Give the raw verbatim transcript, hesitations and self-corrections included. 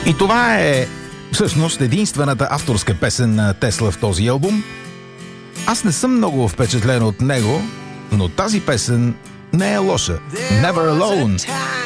И това е всъщност единствената авторска песен на Тесла в този албум. Аз не съм много впечатлен от него, но тази песен не е лоша. Never Alone.